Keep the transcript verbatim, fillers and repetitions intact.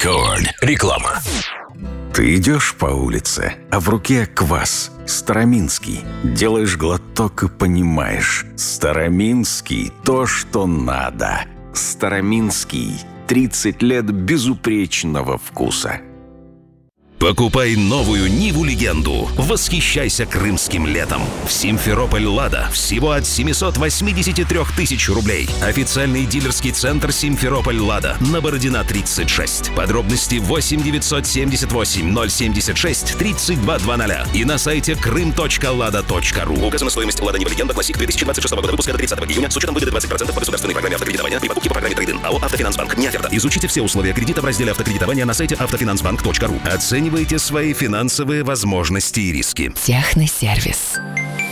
Рекорд. Реклама. Ты идешь по улице, а в руке квас. Староминский. Делаешь глоток и понимаешь. Староминский – то, что надо. Староминский. тридцать лет безупречного вкуса. Покупай новую Ниву Легенду. Восхищайся крымским летом. В Симферополь Лада всего от семьсот восемьдесят три тысячи рублей. Официальный дилерский центр Симферополь Лада на Бородина тридцать шесть. Подробности восемь девятьсот семьдесят восемь ноль семьдесят шесть тридцать два двадцать и на сайте крым точка лада точка ру. Указана стоимость Лада Нива Легенда Классик две тысячи двадцать шестого года выпуска до тридцатого июня с учетом выгоды двадцать процентов по государственной программе автокредитования при покупке по программе Трейдин. АО «Автофинансбанк». Не оферта. Изучите все условия кредита в разделе автокредитования на сайте автофинансбанк точка ру. Оценивайте свои финансовые возможности и риски. Техносервис.